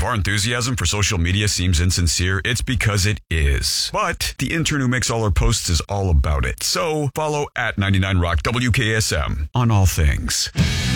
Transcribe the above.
our enthusiasm for social media seems insincere, it's because it is. But the intern who makes all our posts is all about it. So follow at 99 Rock WKSM on all things.